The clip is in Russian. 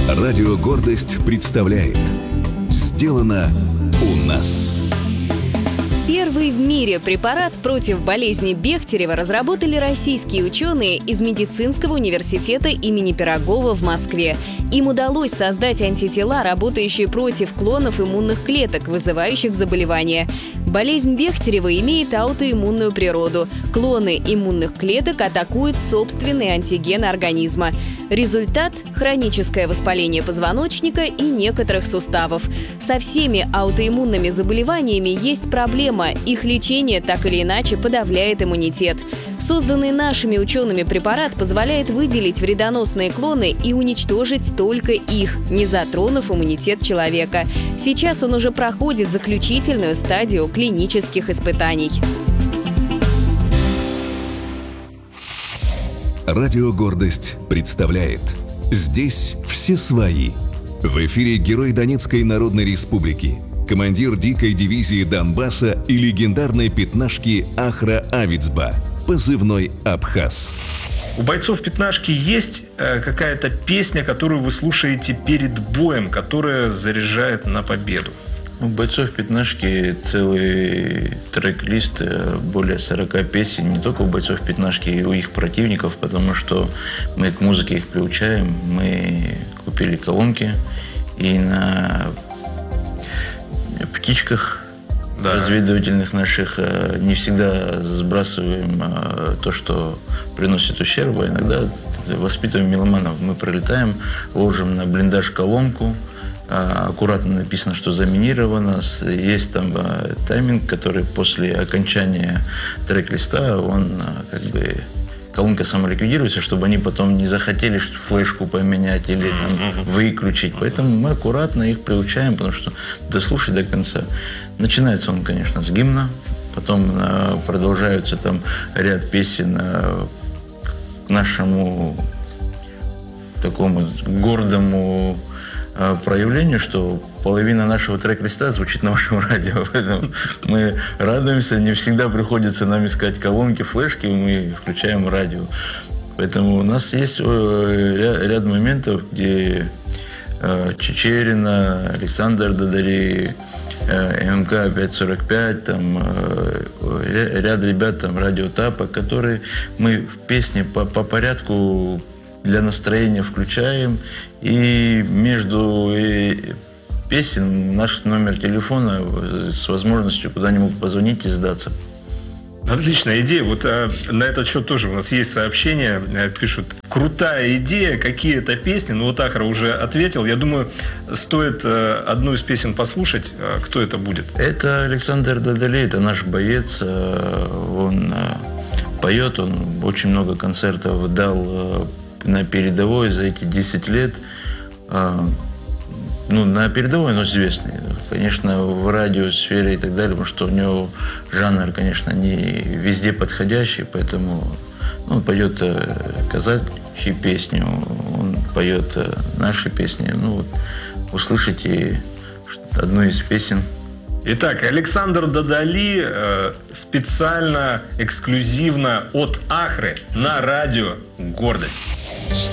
Радио «Гордость» представляет «Сделано у нас». Первый в мире препарат против болезни Бехтерева разработали российские ученые из Медицинского университета имени Пирогова в Москве. Им удалось создать антитела, работающие против клонов иммунных клеток, вызывающих заболевания. Болезнь Бехтерева имеет аутоиммунную природу. Клоны иммунных клеток атакуют собственные антигены организма. Результат – хроническое воспаление позвоночника и некоторых суставов. Со всеми аутоиммунными заболеваниями есть проблема. Их лечение так или иначе подавляет иммунитет. Созданный нашими учеными препарат позволяет выделить вредоносные клоны и уничтожить только их, не затронув иммунитет человека. Сейчас он уже проходит заключительную стадию клинических испытаний. Радио «Гордость» представляет «Здесь все свои». В эфире герой Донецкой Народной Республики, командир дикой дивизии Донбасса и легендарной пятнашки Ахра Авицба, позывной «Абхаз». У бойцов пятнашки есть какая-то песня, которую вы слушаете перед боем, которая заряжает на победу? У бойцов пятнашки целый трек-лист, более 40 песен, не только у бойцов пятнашки, и у их противников, потому что мы к музыке их приучаем. Мы купили колонки и на птичках разведывательных наших не всегда сбрасываем то, что приносит ущерб, а иногда воспитываем меломанов. Мы пролетаем, ложим на блиндаж колонку, аккуратно написано, что заминировано. Есть там тайминг, который после окончания трек-листа, он как бы колонка самоликвидируется, чтобы они потом не захотели флешку поменять или там выключить. Поэтому мы аккуратно их приучаем, потому что дослушать до конца. Начинается он, конечно, с гимна, потом продолжаются там ряд песен к нашему такому гордому проявлению, что половина нашего трек-листа звучит на вашем радио. Поэтому мы радуемся. Не всегда приходится нам искать колонки, флешки, мы включаем радио. Поэтому у нас есть ряд моментов, где Чечерина, Александр Дадари, МК 545, там ряд ребят, там Радио Тапа, которые мы в песне по порядку для настроения включаем. И между песен наш номер телефона с возможностью куда-нибудь позвонить и сдаться. Отличная идея. Вот на этот счет тоже у нас есть сообщения. Пишут: крутая идея, какие-то песни. Ну вот Ахра уже ответил. Я думаю, стоит одну из песен послушать. Кто это будет? Это Александр Дадали, это наш боец. Он поет, он очень много концертов дал на передовой за эти 10 лет. Ну, на передовой он известный. Конечно, в радиосфере и так далее, потому что у него жанр, конечно, не везде подходящий, поэтому он поет казачьи песни, он поет наши песни. Ну, вот, услышите одну из песен. Итак, Александр Дадали специально, эксклюзивно от Ахры на радио «Гордость».